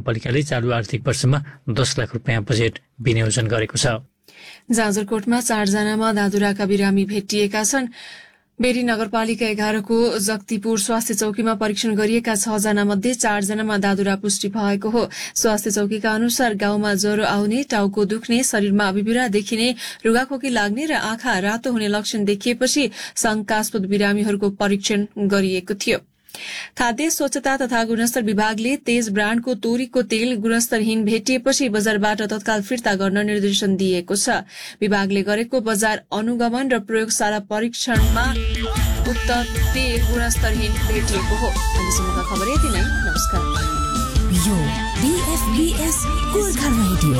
नगरपालिकाले चालु आर्थिक वर्षमा 10 लाख रुपियाँ बजेट विनियोजन गरेको छ। जाजरकोटमा 4 जनामा दादुराका बिरामी भेटिएका छन्। बेरी नगरपालिका 11 को जक्तिपुर स्वास्थ्य चौकीमा परीक्षण गरिएका 6 जना मध्ये 4 जनामा दादुरा पुष्टि भएको हो। स्वास्थ्य चौकीका अनुसार गाउँमा ज्वरो आउने, टाउको दुख्ने, शरीरमा अभिबिरा देखिने, रुगाखोकी लाग्ने र आँखा रातो हुने लक्षण देखिएपछि शंकास्पद बिरामीहरूको परीक्षण गरिएको थियो। खाद्य स्वच्छता तथा गुणस्तर विभागले तेज ब्रान्डको तोरीको तेल गुणस्तरहीन भेटिएपछि बजारबाट तत्काल फिर्ता गर्न निर्देशन दिएको छ। विभागले गरेको बजार अनुगमन र प्रयोगशाला परीक्षणमा उक्त तेल गुणस्तरहीन भेटिएको हो। अहिलेसम्मका खबर यति नै। नमस्कार। यो BFBS गोर्खा रेडियो